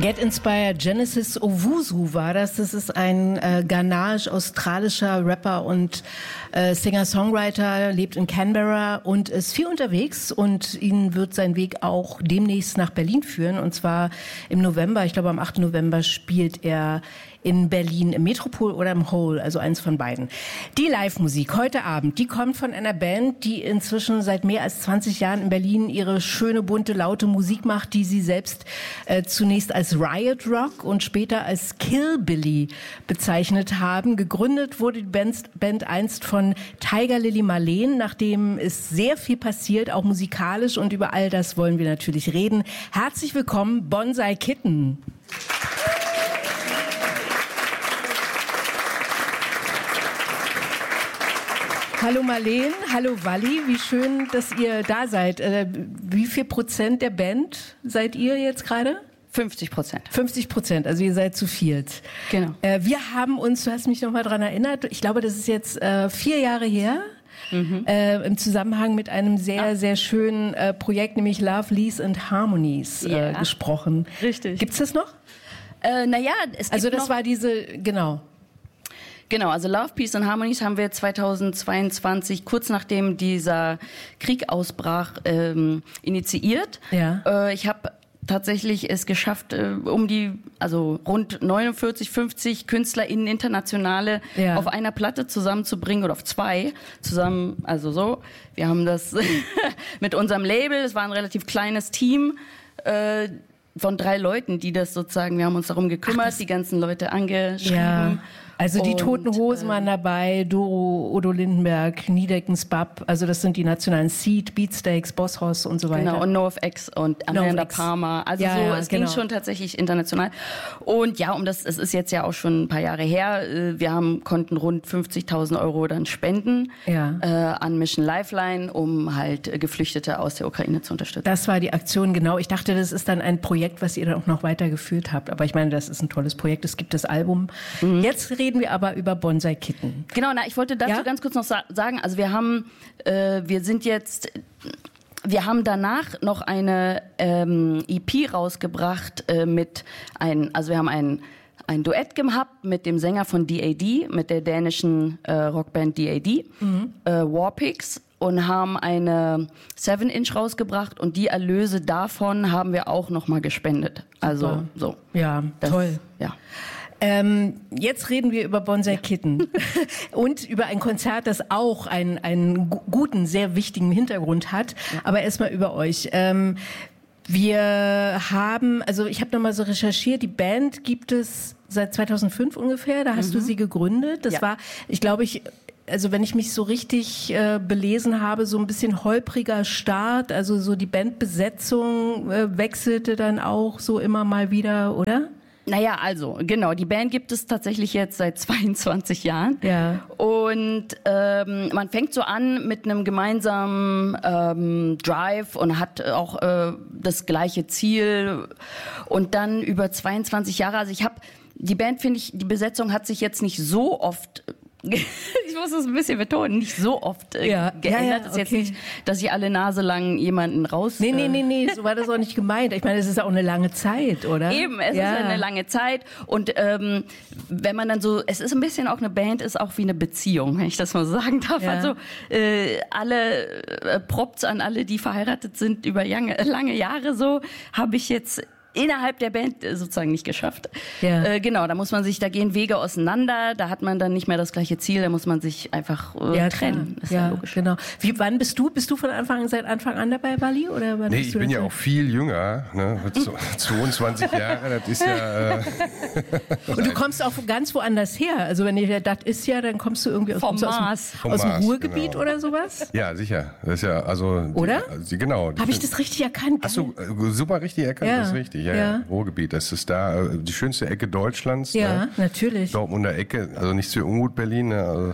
Get Inspired, Genesis Owusu war das. Das ist ein Ghanaisch-australischer Rapper und Singer-Songwriter, lebt in Canberra und ist viel unterwegs und ihn wird sein Weg auch demnächst nach Berlin führen und zwar im November, ich glaube am 8. November spielt er in Berlin im Metropol oder im Hole, also eins von beiden. Die Live-Musik heute Abend, die kommt von einer Band, die inzwischen seit mehr als 20 Jahren in Berlin ihre schöne, bunte, laute Musik macht, die sie selbst zunächst als Riot Rock und später als Killbilly bezeichnet haben. Gegründet wurde die Band einst von Tiger Lily Marleen, nachdem ist sehr viel passiert, auch musikalisch, und über all das wollen wir natürlich reden. Herzlich willkommen, Bonsai Kitten. Hallo Marleen, hallo Walli, wie schön, dass ihr da seid. Wie viel Prozent der Band seid ihr jetzt gerade? 50%. 50%, also ihr seid zu viert. Genau. Wir haben uns, du hast mich noch mal dran erinnert, ich glaube, das ist jetzt 4 Jahre her, im Zusammenhang mit einem sehr schönen Projekt, nämlich Love, Lease and Harmonies gesprochen. Richtig. Gibt's das noch? Naja, es gibt also das noch war diese, genau. Genau, also Love, Peace and Harmonies haben wir 2022, kurz nachdem dieser Krieg ausbrach, initiiert. Ja. Ich habe tatsächlich es geschafft, rund 49, 50 KünstlerInnen internationale auf einer Platte zusammenzubringen oder auf 2 zusammen, also so. Wir haben das mit unserem Label, es war ein relativ kleines Team, von 3 Leuten, die das sozusagen, wir haben uns darum gekümmert, die ganzen Leute angeschrieben. Ja. Also die Toten Hosen waren dabei, Doro, Udo Lindenberg, Niedeckens Bab, also das sind die nationalen Seed, Beatsteaks, Boss Hoss und so weiter. Genau, und NoFX und Amanda Palmer, also es ging schon tatsächlich international. Und ja, es ist jetzt ja auch schon ein paar Jahre her, wir konnten rund 50.000 € dann spenden an Mission Lifeline, um halt Geflüchtete aus der Ukraine zu unterstützen. Das war die Aktion, genau. Ich dachte, das ist dann ein Projekt, was ihr dann auch noch weitergeführt habt. Aber ich meine, das ist ein tolles Projekt. Es gibt das Album. Jetzt reden wir aber über Bonsai Kitten. Genau, ich wollte dazu ganz kurz noch sagen, also wir haben danach noch eine EP rausgebracht wir haben ein Duett gehabt mit dem Sänger von D.A.D., mit der dänischen Rockband D.A.D., Warpigs, und haben eine 7-Inch rausgebracht und die Erlöse davon haben wir auch nochmal gespendet. Also so. Ja, toll. Ja. Jetzt reden wir über Bonsai Kitten und über ein Konzert, das auch einen guten, sehr wichtigen Hintergrund hat. Aber erstmal über euch. Ich habe nochmal so recherchiert, die Band gibt es seit 2005 ungefähr, da hast du sie gegründet. Das war, also wenn ich mich so richtig belesen habe, so ein bisschen holpriger Start, also so die Bandbesetzung wechselte dann auch so immer mal wieder, oder? Naja, also genau, die Band gibt es tatsächlich jetzt seit 22 Jahren. Ja. Und man fängt so an mit einem gemeinsamen Drive und hat auch das gleiche Ziel. Und dann über 22 Jahre, also die Band, finde ich, die Besetzung hat sich jetzt nicht so oft, ich muss es ein bisschen betonen, nicht so oft geändert. Das ist jetzt nicht, dass ich alle Nase lang jemanden raus... Nee, so war das auch nicht gemeint. Ich meine, es ist auch eine lange Zeit, oder? Eben, es ist eine lange Zeit. Und wenn man dann so... Es ist ein bisschen auch eine Band, ist auch wie eine Beziehung, wenn ich das mal so sagen darf. Ja. Also alle Props an alle, die verheiratet sind über lange Jahre so, habe ich jetzt innerhalb der Band sozusagen nicht geschafft. Ja. Genau, da gehen Wege auseinander, da hat man dann nicht mehr das gleiche Ziel, da muss man sich einfach trennen. Ist ja logisch. Genau. Wann bist du seit Anfang an dabei, Walli? Oder wann ich bin ja auch viel jünger, ne? 22 Jahre, das ist ja... Und du kommst auch ganz woanders her, also wenn ihr das ist ja, dann kommst du irgendwie aus dem Ruhrgebiet oder sowas? Ja, sicher. Das ist ja, also... Oder? Genau. Habe ich das richtig erkannt? Hast du super richtig erkannt, das ist richtig. Ja. Ruhrgebiet, das ist da die schönste Ecke Deutschlands. Ja, ne? Natürlich. Dortmunder Ecke, also nicht zu Unmut Berlin. Ne? Also,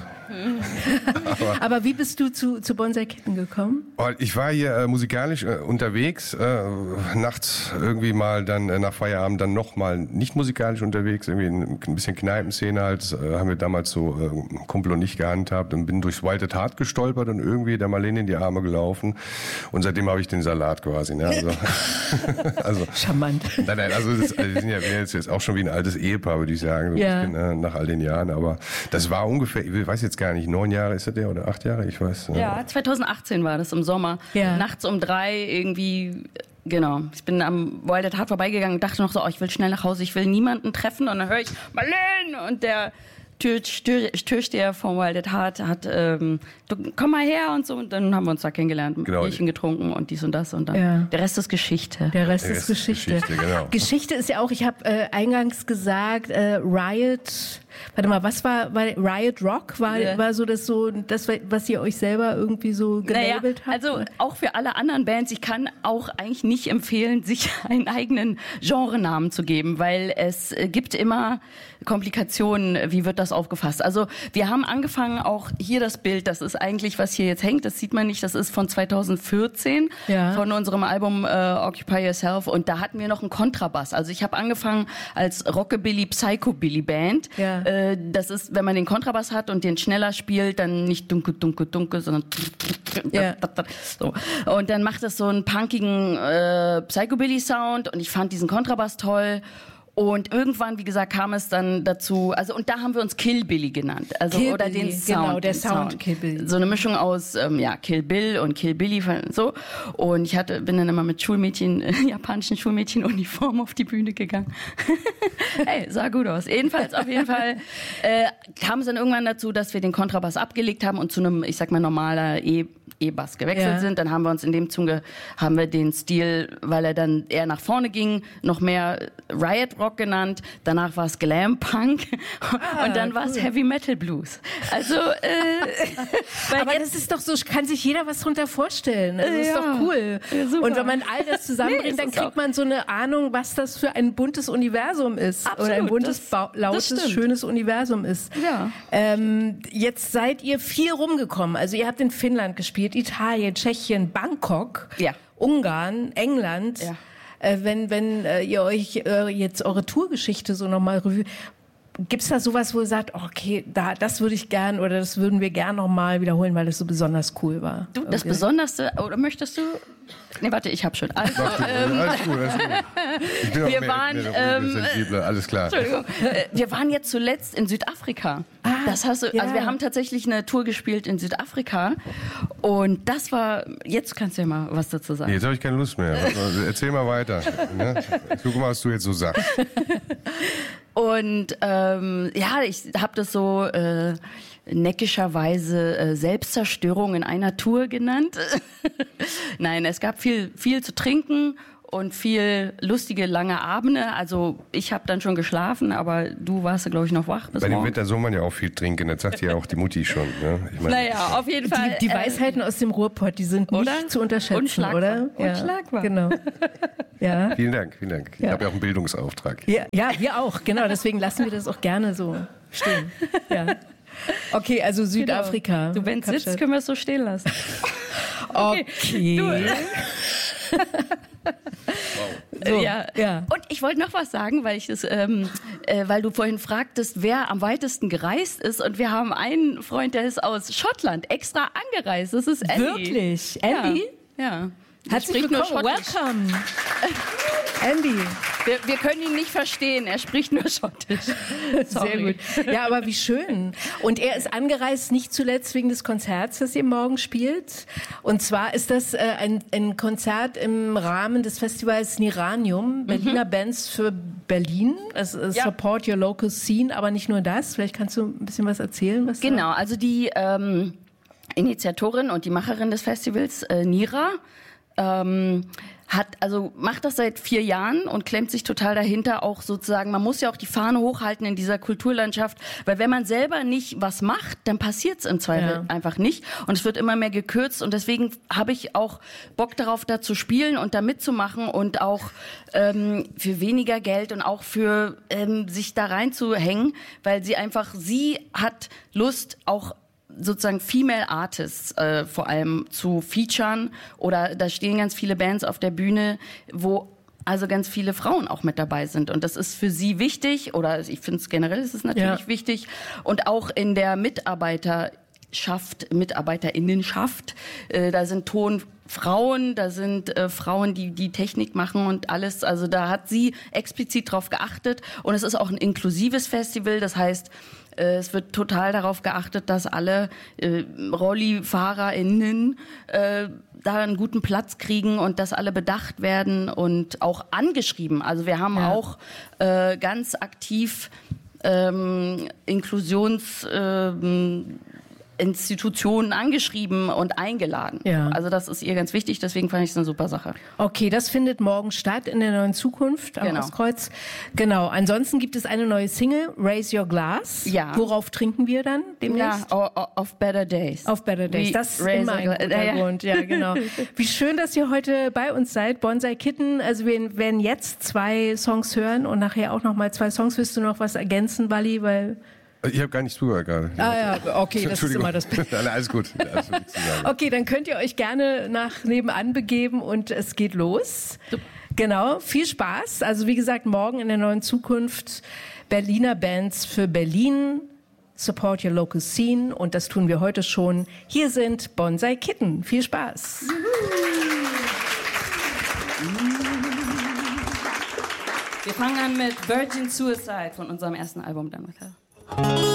aber wie bist du zu Bonsai Kitten gekommen? Ich war hier musikalisch unterwegs, nachts irgendwie mal dann nach Feierabend dann nochmal nicht musikalisch unterwegs, irgendwie ein bisschen Kneipenszene halt, haben wir damals so Kumpel und ich gehandhabt und bin durchs Wild at Heart gestolpert und irgendwie der Marleen in die Arme gelaufen und seitdem habe ich den Salat quasi. Ne? Also charmant. Band. Nein, also wir sind ja jetzt auch schon wie ein altes Ehepaar, würde ich sagen, nach all den Jahren. Aber das war ungefähr, ich weiß jetzt gar nicht, 9 Jahre ist das oder 8 Jahre, ich weiß. Ja, 2018 war das im Sommer. Ja. Nachts um 3 irgendwie. Genau. Ich bin am Wild at Heart vorbeigegangen und dachte noch so, ich will schnell nach Hause, ich will niemanden treffen. Und dann höre ich Marlene und der Türsteher vom Wild at Heart hat, du komm mal her und so. Und dann haben wir uns da kennengelernt, Bierchen getrunken und dies und das. Und dann der Rest ist Geschichte. Der Rest ist Geschichte. Genau. Geschichte ist ja auch, ich habe eingangs gesagt, Riot, warte mal, was war Riot Rock? War so das, was ihr euch selber irgendwie so gelabelt habt? Also auch für alle anderen Bands, ich kann auch eigentlich nicht empfehlen, sich einen eigenen Genrenamen zu geben, weil es gibt immer Komplikationen, wie wird das aufgefasst. Also wir haben angefangen, auch hier das Bild, das ist eigentlich, was hier jetzt hängt, das sieht man nicht, das ist von 2014, von unserem Album Occupy Yourself, und da hatten wir noch einen Kontrabass. Also ich habe angefangen als Rockabilly, Psychobilly Band. Ja. Das ist, wenn man den Kontrabass hat und den schneller spielt, dann nicht dunkel, dunkel, dunkel, sondern so. Und dann macht das so einen punkigen Psychobilly-Sound, und ich fand diesen Kontrabass toll. Und irgendwann, wie gesagt, kam es dann dazu, also, und da haben wir uns Kill Billy genannt. Also, Kill oder Billy, den Sound. Genau, der Sound Kill Billy. So eine Mischung aus, Kill Bill und Kill Billy, so. Und ich bin dann immer mit japanischen Schulmädchenuniform auf die Bühne gegangen. Hey, sah gut aus. Jedenfalls, auf jeden Fall, kam es dann irgendwann dazu, dass wir den Kontrabass abgelegt haben und zu einem, ich sag mal, normaler E-Bass gewechselt sind. Dann haben wir uns in dem Zuge, haben wir den Stil, weil er dann eher nach vorne ging, noch mehr Riot Rock genannt. Danach war es Glam Punk und dann war es Heavy Metal Blues. Also, aber das ist doch so, kann sich jeder was drunter vorstellen. Das ist doch cool. Ja, und wenn man all das zusammenbringt, dann kriegt man so eine Ahnung, was das für ein buntes Universum ist. Absolut, oder ein buntes, lautes, schönes Universum ist. Ja. Jetzt seid ihr viel rumgekommen. Also ihr habt in Finnland gespielt, Italien, Tschechien, Bangkok, Ungarn, England. Ja. Wenn ihr euch jetzt eure Tourgeschichte so nochmal revue, gibt's da sowas, wo ihr sagt, okay, das würde ich gern oder das würden wir gern nochmal wiederholen, weil es so besonders cool war? Du, das Besonderste, oder möchtest du? Nee, warte, ich habe schon. Also, alles gut. Ich bin wir waren sensibler, alles klar. Entschuldigung. Wir waren jetzt zuletzt in Südafrika. Das hast du, also wir haben tatsächlich eine Tour gespielt in Südafrika und das war, jetzt kannst du ja mal was dazu sagen. Jetzt habe ich keine Lust mehr. Erzähl mal weiter. Ne? Guck mal, was du jetzt so sagst. Und ich habe das so neckischerweise Selbstzerstörung in einer Tour genannt. Nein, es gab viel zu trinken und viel lustige, lange Abende. Also ich habe dann schon geschlafen, aber du warst, glaube ich, noch wach. Bei dem Wetter soll man ja auch viel trinken, das sagt ja auch die Mutti schon. Ne? Ich meine, naja, auf jeden Fall. Die Weisheiten aus dem Ruhrpott, die sind nicht zu unterschätzen, unschlagbar, oder? Unschlagbar. Genau. Ja. Vielen Dank. Ich habe ja auch einen Bildungsauftrag. Ja, wir auch, genau. Deswegen lassen wir das auch gerne so stehen. Ja. Okay, also Südafrika. Genau. Du, wenn es sitzt, können wir es so stehen lassen. Okay. So, ja. Und ich wollte noch was sagen, weil weil du vorhin fragtest, wer am weitesten gereist ist. Und wir haben einen Freund, der ist aus Schottland extra angereist. Das ist Andy. Wirklich? Andy? Ja. Herzlich willkommen. Welcome. Andy. Wir können ihn nicht verstehen, er spricht nur Schottisch. Sehr gut. Ja, aber wie schön. Und er ist angereist nicht zuletzt wegen des Konzerts, das ihr morgen spielt. Und zwar ist das ein Konzert im Rahmen des Festivals Niranium, Berliner Bands für Berlin. Es ist Support Your Local Scene, aber nicht nur das. Vielleicht kannst du ein bisschen was erzählen. Was genau, also die Initiatorin und die Macherin des Festivals, Nira, macht das seit 4 Jahren und klemmt sich total dahinter, auch sozusagen, man muss ja auch die Fahne hochhalten in dieser Kulturlandschaft, weil wenn man selber nicht was macht, dann passiert es im Zweifel einfach nicht und es wird immer mehr gekürzt und deswegen habe ich auch Bock darauf, da zu spielen und da mitzumachen und auch für weniger Geld und auch für sich da reinzuhängen, weil sie hat Lust, auch sozusagen Female Artists vor allem zu featuren oder da stehen ganz viele Bands auf der Bühne, wo also ganz viele Frauen auch mit dabei sind und das ist für sie wichtig oder ich finde es generell ist es natürlich wichtig und auch in der MitarbeiterInnenschaft. Da sind Tonfrauen, da sind Frauen, die Technik machen und alles. Also da hat sie explizit drauf geachtet. Und es ist auch ein inklusives Festival. Das heißt, es wird total darauf geachtet, dass alle RollifahrerInnen da einen guten Platz kriegen und dass alle bedacht werden und auch angeschrieben. Also wir haben auch ganz aktiv Institutionen angeschrieben und eingeladen. Ja. Also das ist ihr ganz wichtig, deswegen fand ich es eine super Sache. Okay, das findet morgen statt in der Neuen Zukunft am Ostkreuz. Genau, ansonsten gibt es eine neue Single, Raise Your Glass. Ja. Worauf trinken wir dann demnächst? Ja, auf Better Days. Auf Better Days, das ist immer ein guter Grund. Ja, genau. Wie schön, dass ihr heute bei uns seid, Bonsai Kitten. Also wir werden jetzt 2 Songs hören und nachher auch noch mal 2 Songs. Willst du noch was ergänzen, Wally? Weil ich habe gar nicht zugehört gerade. Ja, okay, das ist immer das Beste. Alles gut. Okay, dann könnt ihr euch gerne nach nebenan begeben und es geht los. Super. Genau, viel Spaß. Also wie gesagt, morgen in der Neuen Zukunft Berliner Bands für Berlin. Support your local scene und das tun wir heute schon. Hier sind Bonsai Kitten. Viel Spaß. Wir fangen an mit Virgin Suicide von unserem ersten Album damals.